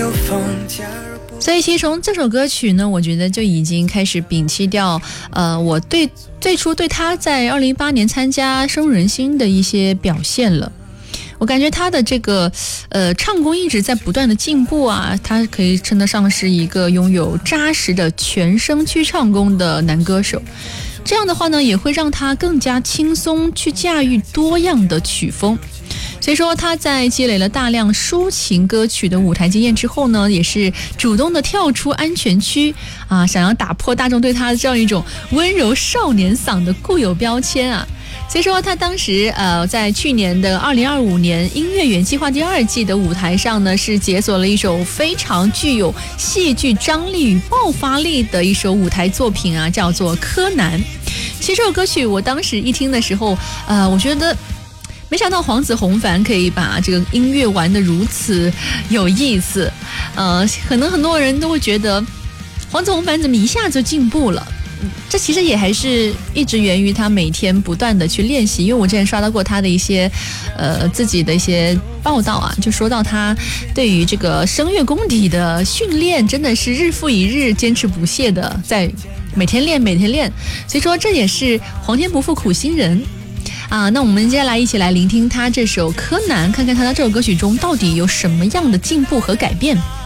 所以其实从这首歌曲呢，我觉得就已经开始摒弃掉我最初对他在2018年参加深入人心的一些表现了。我感觉他的这个唱功一直在不断的进步啊，他可以称得上是一个拥有扎实的全声区唱功的男歌手。这样的话呢，也会让他更加轻松去驾驭多样的曲风。所以说他在积累了大量抒情歌曲的舞台经验之后呢，也是主动的跳出安全区啊，想要打破大众对他这样一种温柔少年嗓的固有标签啊。所以说他当时在去年的2025年音乐园计划第2季的舞台上呢，是解锁了一首非常具有戏剧张力与爆发力的一首舞台作品啊，叫做《柯南》。其实这首歌曲我当时一听的时候我觉得没想到黄子弘凡可以把这个音乐玩得如此有意思。可能很多人都会觉得黄子弘凡怎么一下就进步了，这其实也还是一直源于他每天不断的去练习。因为我之前刷到过他的一些自己的一些报道啊，就说到他对于这个声乐功底的训练真的是日复一日坚持不懈的在每天练，所以说这也是皇天不负苦心人啊。那我们接下来一起来聆听他这首《柯南》，看看他在这首歌曲中到底有什么样的进步和改变。